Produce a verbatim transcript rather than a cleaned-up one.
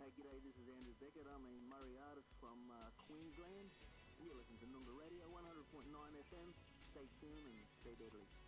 Uh, g'day, this is Andrew Beckett. I'm a Murray artist from uh, Queensland. And you're listening to Noongar Radio, one hundred point nine F M. Stay tuned and stay deadly.